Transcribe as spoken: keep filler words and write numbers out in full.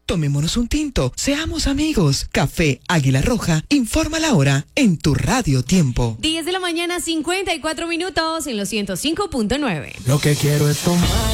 Tomémonos un tinto, seamos amigos. Café Águila Roja, informa la hora en tu Radio Tiempo. diez de la mañana, cincuenta y cuatro minutos en los ciento cinco punto nueve. Lo que quiero es tomar.